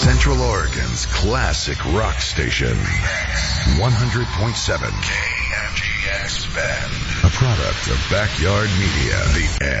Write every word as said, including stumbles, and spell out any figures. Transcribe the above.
Central Oregon's classic rock station. one hundred point seven K M G X Bend. A product of Backyard Media. The